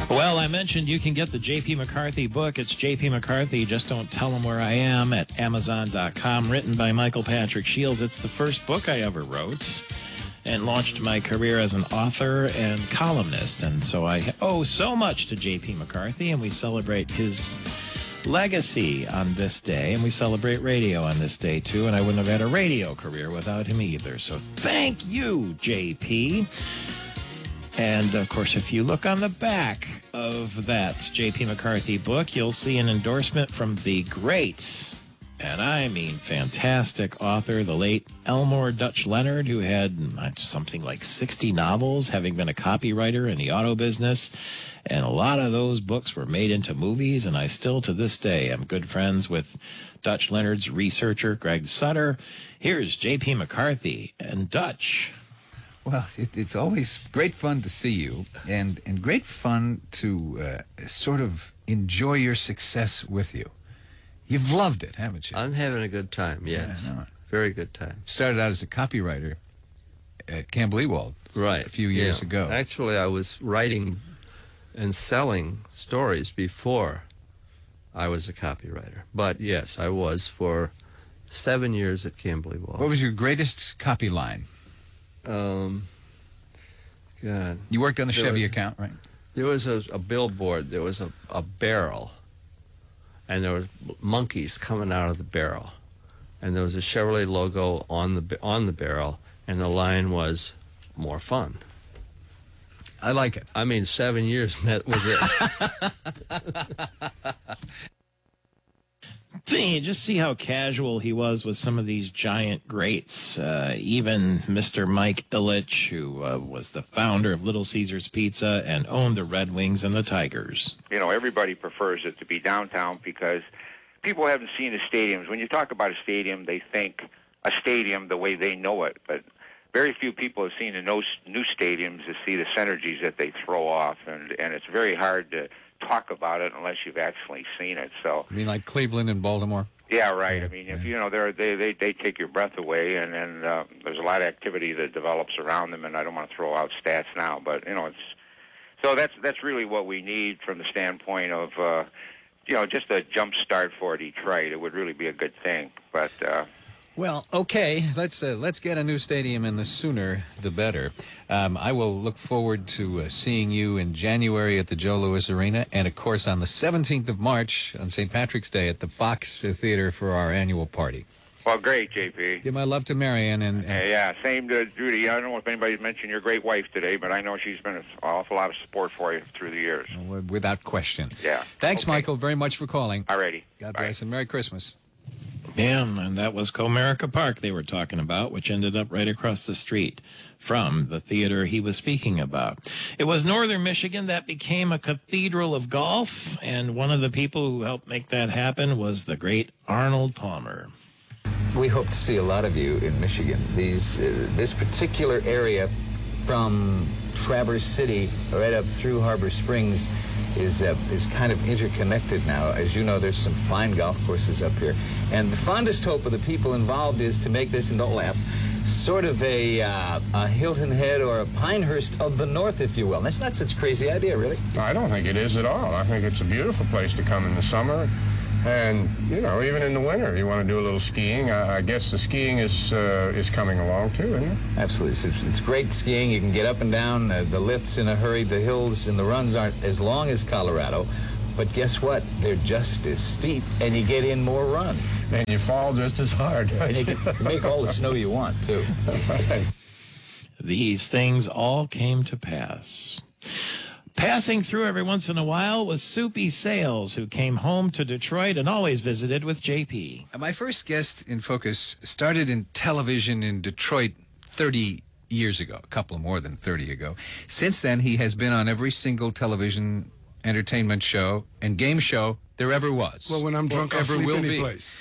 Well, I mentioned you can get the J.P. McCarthy book. It's J.P. McCarthy, Just Don't Tell Him Where I Am at Amazon.com, written by Michael Patrick Shields. It's the first book I ever wrote and launched my career as an author and columnist. And so I owe so much to J.P. McCarthy, and we celebrate his legacy on this day, and we celebrate radio on this day, too. And I wouldn't have had a radio career without him either. So thank you, J.P. And, of course, if you look on the back of that J.P. McCarthy book, you'll see an endorsement from the great, and I mean fantastic author, the late Elmore Dutch Leonard, who had something like 60 novels, having been a copywriter in the auto business. And a lot of those books were made into movies, and I still, to this day, am good friends with Dutch Leonard's researcher, Greg Sutter. Here's J.P. McCarthy and Dutch. Well, it's always great fun to see you, and great fun to sort of enjoy your success with you. You've loved it, haven't you? I'm having a good time, yes. Yeah, I know it. Very good time. Started out as a copywriter at Campbell Ewald a few years ago. Actually, I was writing and selling stories before I was a copywriter. But, yes, I was for 7 years at Campbell Ewald. What was your greatest copy line? God. You worked on the Chevy account, right? There was a billboard. There was a barrel, and there were monkeys coming out of the barrel, and there was a Chevrolet logo on the barrel, and the line was "More fun." I like it. I mean, 7 years, and that was it. Just see how casual he was with some of these giant greats. Even Mr. Mike Ilitch, who was the founder of Little Caesars Pizza and owned the Red Wings and the Tigers. You know, everybody prefers it to be downtown because people haven't seen the stadiums. When you talk about a stadium, they think a stadium the way they know it. But very few people have seen the new stadiums to see the synergies that they throw off. And it's very hard to talk about it unless you've actually seen it. So you mean like Cleveland and Baltimore? Yeah, right. I mean, if you know, they take your breath away, and there's a lot of activity that develops around them. And I don't want to throw out stats now, but you know, that's really what we need from the standpoint of just a jump start for Detroit. It would really be a good thing, but. Well, okay, let's get a new stadium, and the sooner the better. I will look forward to seeing you in January at the Joe Louis Arena, and of course on the 17th of March on St. Patrick's Day at the Fox Theater for our annual party. Well, great, JP. Give my love to Marion. And yeah, same to Judy. I don't know if anybody's mentioned your great wife today, but I know she's been an awful lot of support for you through the years. Without question. Yeah. Thanks, okay. Michael, very much for calling. All righty. God bless, and Merry Christmas. Yeah, and that was Comerica Park they were talking about, which ended up right across the street from the theater he was speaking about. It was Northern Michigan that became a cathedral of golf, and one of the people who helped make that happen was the great Arnold Palmer. We hope to see a lot of you in Michigan. This particular area from Traverse City right up through Harbor Springs is kind of interconnected now. As you know, there's some fine golf courses up here. And the fondest hope of the people involved is to make this, and don't laugh, sort of a Hilton Head or a Pinehurst of the North, if you will. And that's not such a crazy idea, really. I don't think it is at all. I think it's a beautiful place to come in the summer. And, you know, even in the winter, you want to do a little skiing. I guess the skiing is coming along, too, isn't it? Absolutely. It's great skiing. You can get up and down. The lifts in a hurry. The hills and the runs aren't as long as Colorado. But guess what? They're just as steep, and you get in more runs. And you fall just as hard. And you make all the snow you want, too. Right. These things all came to pass. Passing through every once in a while was Soupy Sales, who came home to Detroit and always visited with JP. My first guest in Focus started in television in Detroit 30 years ago, a couple more than 30 ago. Since then, he has been on every single television entertainment show and game show there ever was. Well, when I'm drunk, I'll sleep any place.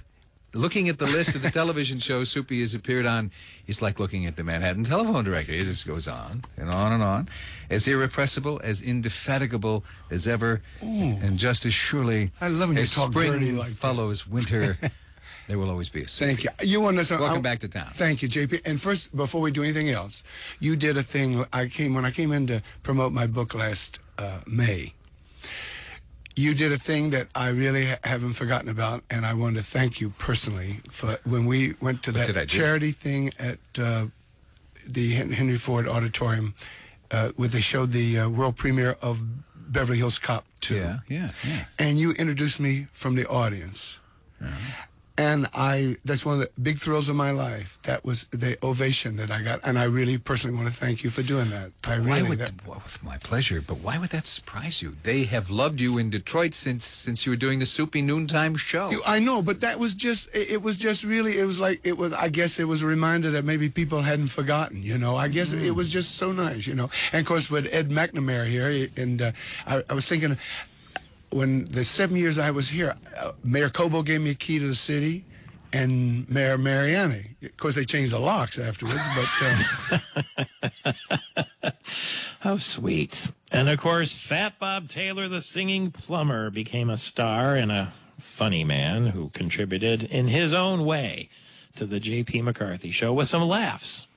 Looking at the list of the television shows Soupy has appeared on, it's like looking at the Manhattan Telephone Directory. It just goes on and on and on. As irrepressible, as indefatigable as ever, and just as surely I love when you as talk spring dirty like follows winter, there will always be a Soupy. Thank you. You want to Welcome back to town. Thank you, JP. And first, before we do anything else, you did a thing. When I came in to promote my book last May. You did a thing that I really haven't forgotten about, and I want to thank you personally for when we went to that charity thing at the Henry Ford Auditorium, where they showed the world premiere of Beverly Hills Cop 2. Yeah. And you introduced me from the audience. And that's one of the big thrills of my life. That was the ovation that I got. And I really personally want to thank you for doing that. With my pleasure. But why would that surprise you? They have loved you in Detroit since you were doing the Soupy Noontime show. I know, but that was just, I guess it was a reminder that maybe people hadn't forgotten, I guess it was just so nice, And of course with Ed McNamara here, and I was thinking, when the 7 years I was here, Mayor Cobo gave me a key to the city, and Mayor Mariani. Of course, they changed the locks afterwards, but... How sweet. And, of course, Fat Bob Taylor, the singing plumber, became a star and a funny man who contributed in his own way to the J.P. McCarthy Show with some laughs.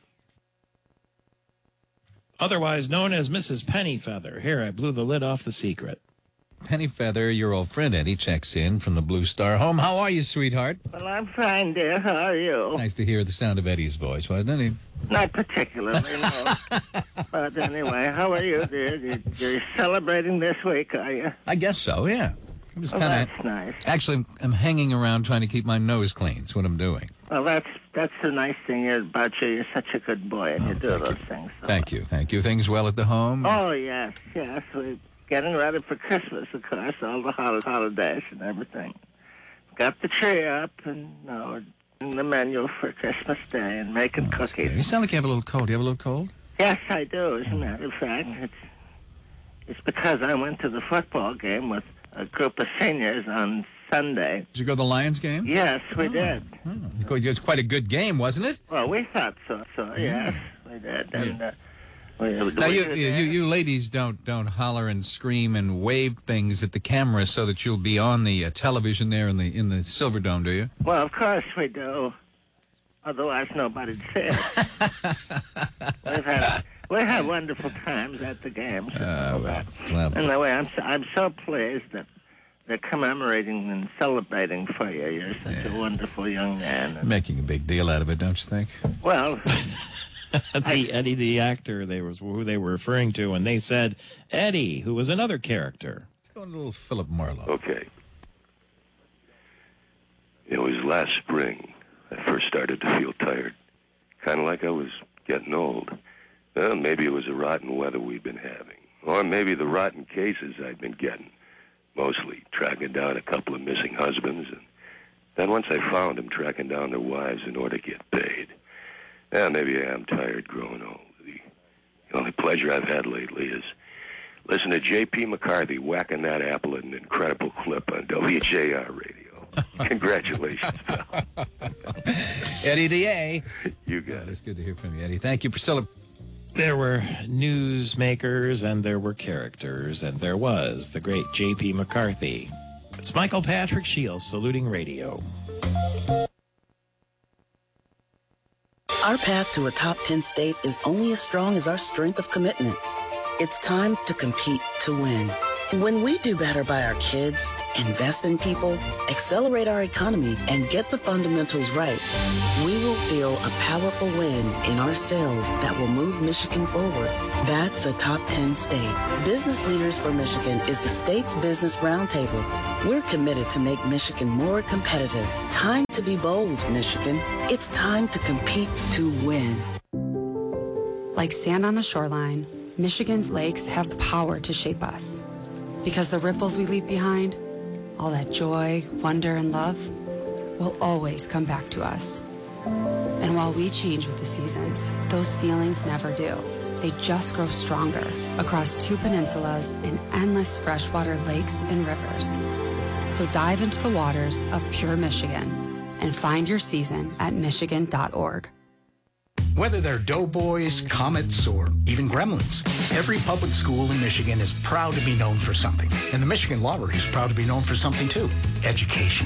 Otherwise known as Mrs. Pennyfeather. Here, I blew the lid off the secret. Pennyfeather, your old friend Eddie, checks in from the Blue Star home. How are you, sweetheart? Well, I'm fine, dear. How are you? Nice to hear the sound of Eddie's voice, wasn't it? Not particularly, no. But anyway, how are you, dear? You're celebrating this week, are you? I guess so, yeah. It was kind of... That's nice. Actually, I'm hanging around trying to keep my nose clean. That's what I'm doing. Well, that's the nice thing about you. You're such a good boy, and you do those things. So Thank you. Things well at the home? Oh, yes. We're getting ready for Christmas, of course, all the holidays and everything. Got the tree up, and we're doing the menu for Christmas Day and making cookies. You sound like you have a little cold. Do you have a little cold? Yes, I do, as a matter of fact. It's because I went to the football game with a group of seniors on Sunday. Did you go to the Lions game? Yes, we did. It was quite a good game, wasn't it? Well, we thought so. Yes, we did. And now, you ladies don't holler and scream and wave things at the camera so that you'll be on the television there in the Silverdome, do you? Well, of course we do. Otherwise, nobody'd see it. We've had wonderful times at the games. Anyway, I'm so pleased that they're commemorating and celebrating for you. You're such a wonderful young man. Making a big deal out of it, don't you think? Well... Eddie, the actor, who they were referring to, and they said Eddie, who was another character. Let's go a little Philip Marlowe. Okay. It was last spring I first started to feel tired, kind of like I was getting old. Well, maybe it was the rotten weather we'd been having, or maybe the rotten cases I'd been getting, mostly tracking down a couple of missing husbands, and then once I found them, tracking down their wives in order to get paid. Yeah, maybe I am tired growing old. The only pleasure I've had lately is listen to J.P. McCarthy whacking that apple at an incredible clip on WJR radio. Congratulations, pal. Eddie the A. You got it. It's good to hear from you, Eddie. Thank you, Priscilla. There were newsmakers, and there were characters, and there was the great J.P. McCarthy. It's Michael Patrick Shields saluting radio. Our path to a top 10 state is only as strong as our strength of commitment. It's time to compete to win. When we do better by our kids, invest in people, accelerate our economy, and get the fundamentals right, we will feel a powerful win in ourselves that will move Michigan forward. That's a top 10 state. Business Leaders for Michigan is the state's business roundtable. We're committed to make Michigan more competitive. Time to be bold, Michigan. It's time to compete to win. Like sand on the shoreline, Michigan's lakes have the power to shape us. Because the ripples we leave behind, all that joy, wonder, and love, will always come back to us. And while we change with the seasons, those feelings never do. They just grow stronger across 2 peninsulas and endless freshwater lakes and rivers. So dive into the waters of pure Michigan and find your season at Michigan.org. Whether they're doughboys, comets, or even gremlins, every public school in Michigan is proud to be known for something. And the Michigan Lottery is proud to be known for something too. Education.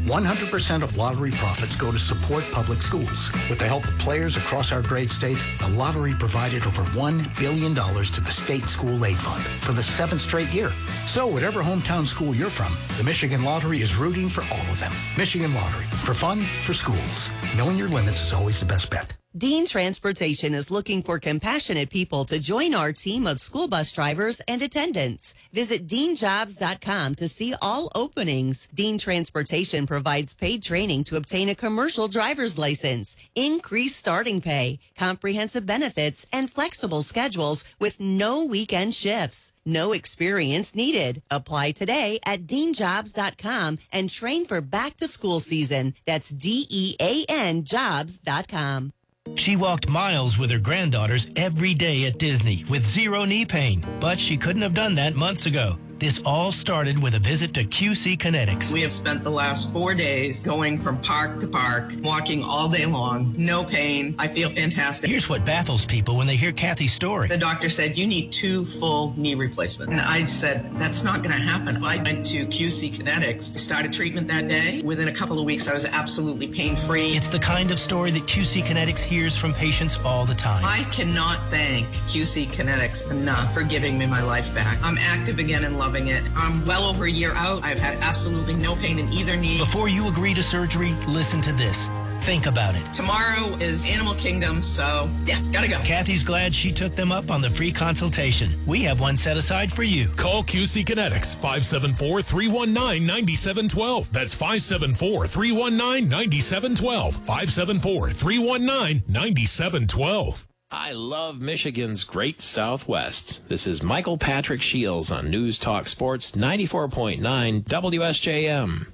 100% of lottery profits go to support public schools. With the help of players across our great state, the lottery provided over $1 billion to the State School Aid Fund for the 7th straight year. So whatever hometown school you're from, the Michigan Lottery is rooting for all of them. Michigan Lottery, for fun, for schools. Knowing your limits is always the best bet. Dean Transportation is looking for compassionate people to join our team of school bus drivers and attendants. Visit deanjobs.com to see all openings. Dean Transportation provides paid training to obtain a commercial driver's license, increased starting pay, comprehensive benefits, and flexible schedules with no weekend shifts. No experience needed. Apply today at deanjobs.com and train for back to school season. That's DEAN jobs.com. She walked miles with her granddaughters every day at Disney with zero knee pain, but she couldn't have done that months ago. This all started with a visit to QC Kinetics. We have spent the last 4 days going from park to park, walking all day long, no pain. I feel fantastic. Here's what baffles people when they hear Kathy's story. The doctor said, you need 2 full knee replacements. And I said, that's not going to happen. I went to QC Kinetics, started treatment that day. Within a couple of weeks, I was absolutely pain-free. It's the kind of story that QC Kinetics hears from patients all the time. I cannot thank QC Kinetics enough for giving me my life back. I'm active again and loving it. I'm well over a year out. I've had absolutely no pain in either knee. Before you agree to surgery, listen to this. Think about it. Tomorrow is Animal Kingdom, so yeah, gotta go. Kathy's glad she took them up on the free consultation. We have one set aside for you. Call QC Kinetics, 574-319-9712. That's 574-319-9712. 574-319-9712. I love Michigan's Great Southwest. This is Michael Patrick Shields on News Talk Sports 94.9 WSJM.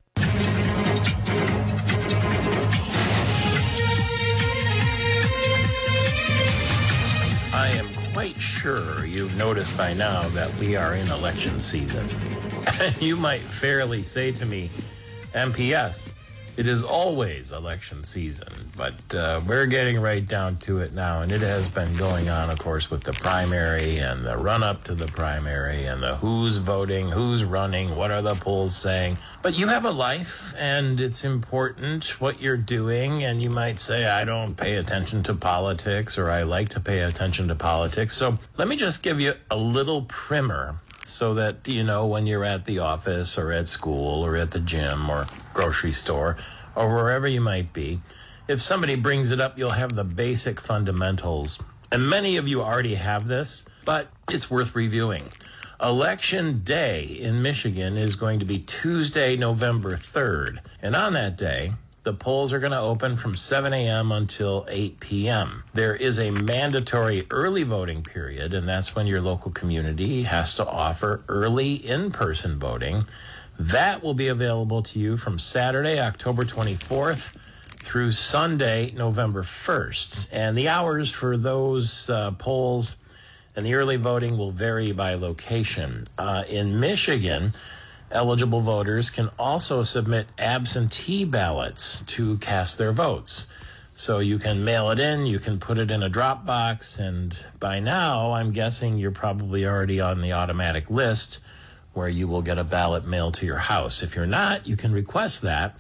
I am quite sure you've noticed by now that we are in election season. You might fairly say to me, MPS, it is always election season, but we're getting right down to it now, and it has been going on, of course, with the primary and the run-up to the primary and the who's voting, who's running, what are the polls saying. But you have a life, and it's important what you're doing, and you might say, I don't pay attention to politics, or I like to pay attention to politics. So let me just give you a little primer so that, you know, when you're at the office or at school or at the gym or grocery store or wherever you might be, if somebody brings it up, you'll have the basic fundamentals. And many of you already have this, but it's worth reviewing. Election Day in Michigan is going to be Tuesday, November 3rd. And on that day, the polls are going to open from 7 a.m. until 8 p.m. There is a mandatory early voting period, and that's when your local community has to offer early in-person voting. That will be available to you from Saturday, October 24th through Sunday, November 1st. And the hours for those polls and the early voting will vary by location. In Michigan, eligible voters can also submit absentee ballots to cast their votes. So you can mail it in, you can put it in a drop box, and by now, I'm guessing you're probably already on the automatic list where you will get a ballot mailed to your house. If you're not, you can request that,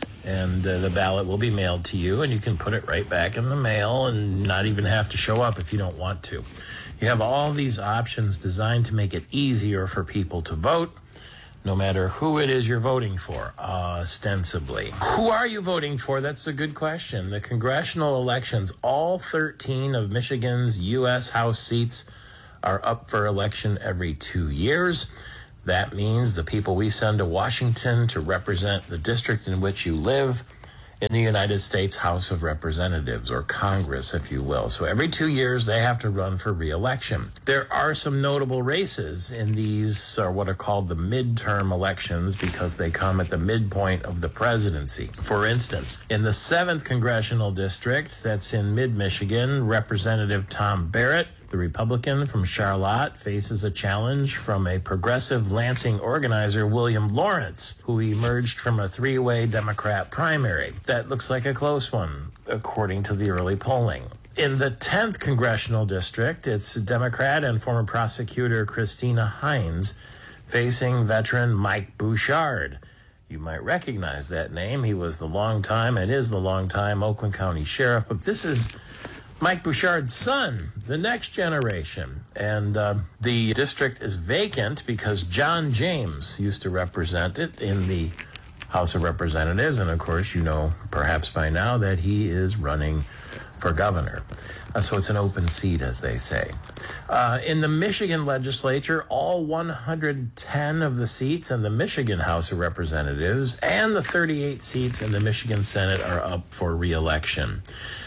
and the ballot will be mailed to you, and you can put it right back in the mail and not even have to show up if you don't want to. You have all these options designed to make it easier for people to vote, no matter who it is you're voting for, ostensibly. Who are you voting for? That's a good question. The congressional elections, all 13 of Michigan's U.S. House seats are up for election every 2 years. That means the people we send to Washington to represent the district in which you live in the United States House of Representatives, or Congress, if you will. So every 2 years, they have to run for re-election. There are some notable races in these, what are called the midterm elections, because they come at the midpoint of the presidency. For instance, in the 7th Congressional District, that's in mid-Michigan, Representative Tom Barrett, the Republican from Charlotte, faces a challenge from a progressive Lansing organizer, William Lawrence, who emerged from a 3-way Democrat primary. That looks like a close one, according to the early polling. In the 10th Congressional District, it's Democrat and former prosecutor Christina Hines facing veteran Mike Bouchard. You might recognize that name. He was the longtime and is the longtime Oakland County Sheriff. But this is Mike Bouchard's son, the next generation. And the district is vacant because John James used to represent it in the House of Representatives. And, of course, you know perhaps by now that he is running for governor. So it's an open seat, as they say. In the Michigan legislature, all 110 of the seats in the Michigan House of Representatives and the 38 seats in the Michigan Senate are up for re-election.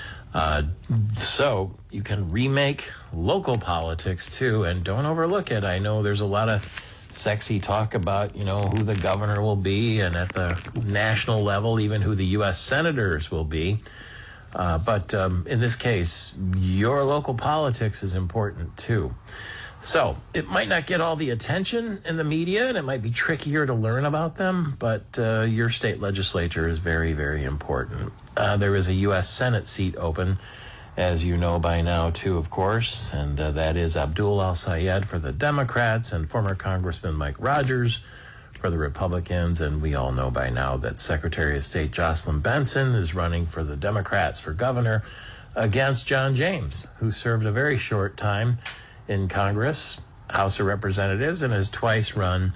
So you can remake local politics, too, and don't overlook it. I know there's a lot of sexy talk about, who the governor will be, and at the national level, even who the U.S. senators will be. But in this case, your local politics is important, too. So it might not get all the attention in the media, and it might be trickier to learn about them, but your state legislature is very, very important. There is a U.S. Senate seat open, as you know by now, too, of course, and that is Abdul Al-Sayed for the Democrats and former Congressman Mike Rogers for the Republicans, and we all know by now that Secretary of State Jocelyn Benson is running for the Democrats for governor against John James, who served a very short time in Congress, House of Representatives, and has twice run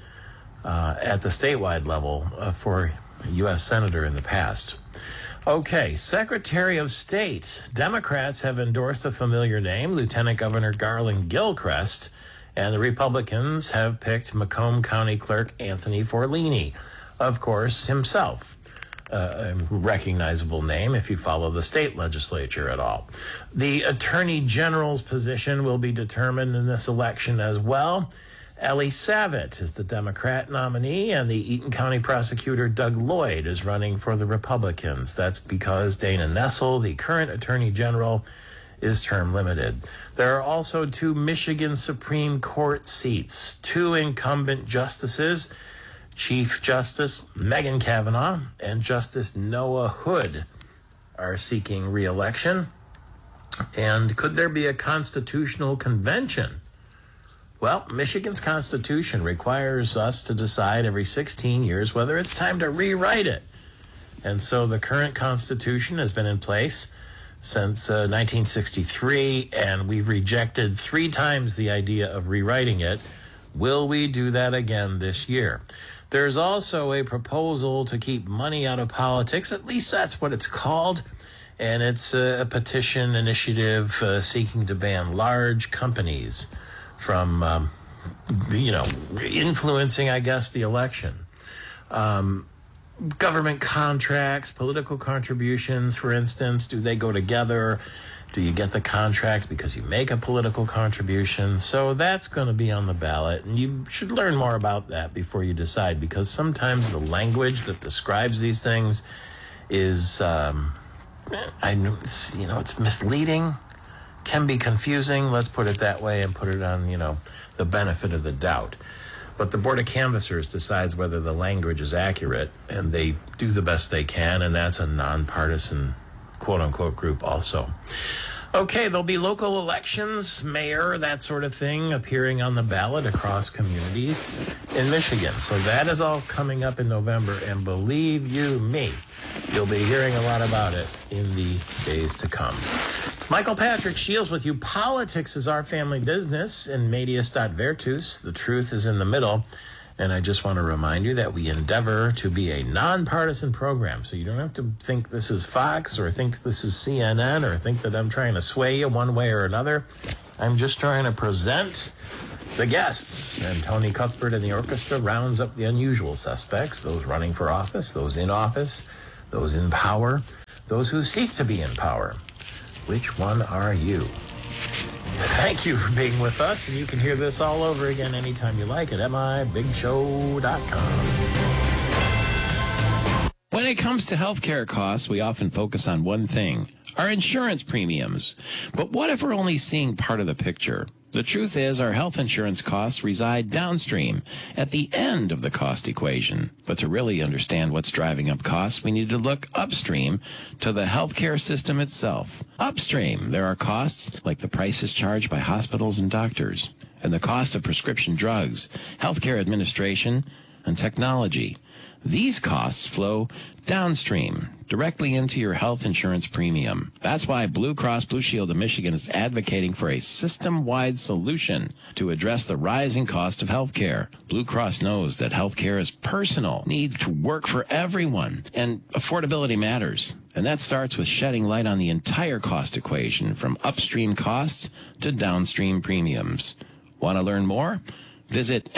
at the statewide level for U.S. Senator in the past. Okay, Secretary of State. Democrats have endorsed a familiar name, Lieutenant Governor Garland Gilchrist, and the Republicans have picked Macomb County Clerk Anthony Forlini, of course, himself. A recognizable name if you follow the state legislature at all. The Attorney General's position will be determined in this election as well. Ellie Savitt is the Democrat nominee, and the Eaton County prosecutor Doug Lloyd is running for the Republicans. That's because Dana Nessel, the current Attorney General, is term limited. There are also 2 Michigan Supreme Court seats, 2 incumbent justices, Chief Justice Megan Kavanaugh and Justice Noah Hood are seeking re-election. And could there be a constitutional convention? Well, Michigan's Constitution requires us to decide every 16 years whether it's time to rewrite it. And so the current Constitution has been in place since 1963, and we've rejected 3 times the idea of rewriting it. Will we do that again this year? There's also a proposal to keep money out of politics, at least that's what it's called, and it's a petition initiative seeking to ban large companies from, influencing, I guess, the election. Government contracts, political contributions, for instance, do they go together? Do you get the contract because you make a political contribution? So that's going to be on the ballot, and you should learn more about that before you decide, because sometimes the language that describes these things is, it's misleading, can be confusing, let's put it that way, and put it on, the benefit of the doubt. But the Board of Canvassers decides whether the language is accurate, and they do the best they can, and that's a nonpartisan, quote-unquote, group also. Okay, there'll be local elections, mayor, that sort of thing, appearing on the ballot across communities in Michigan. So that is all coming up in November, and believe you me, you'll be hearing a lot about it in the days to come. It's Michael Patrick Shields with you. Politics is our family business in Medius Virtus. The truth is in the middle. And I just want to remind you that we endeavor to be a nonpartisan program. So you don't have to think this is Fox or think this is CNN or think that I'm trying to sway you one way or another. I'm just trying to present the guests. And Tony Cuthbert and the orchestra rounds up the unusual suspects, those running for office, those in office, those in power, those who seek to be in power. Which one are you? Thank you for being with us, and you can hear this all over again anytime you like at mibigshow.com. When it comes to healthcare costs, we often focus on one thing, our insurance premiums. But what if we're only seeing part of the picture? The truth is, our health insurance costs reside downstream, at the end of the cost equation. But to really understand what's driving up costs, we need to look upstream to the healthcare system itself. Upstream, there are costs like the prices charged by hospitals and doctors, and the cost of prescription drugs, healthcare administration, and technology. These costs flow downstream, directly into your health insurance premium. That's why Blue Cross Blue Shield of Michigan is advocating for a system-wide solution to address the rising cost of health care. Blue Cross knows that health care is personal, needs to work for everyone, and affordability matters. And that starts with shedding light on the entire cost equation, from upstream costs to downstream premiums. Want to learn more? Visit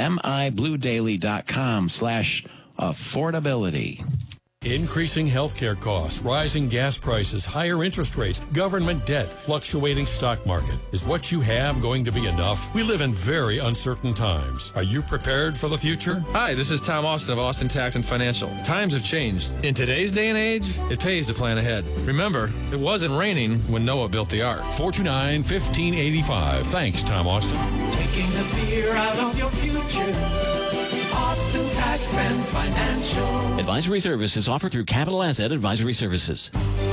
mibluedaily.com/affordability. Increasing healthcare costs, rising gas prices, higher interest rates, government debt, fluctuating stock market. Is what you have going to be enough? We live in very uncertain times. Are you prepared for the future? Hi, this is Tom Austin of Austin Tax and Financial. Times have changed. In today's day and age, it pays to plan ahead. Remember, it wasn't raining when Noah built the ark. 429-1585. Thanks, Tom Austin. Taking the fear out of your future. Austin Tax and Financial. Advisory services offered through Capital Asset Advisory Services.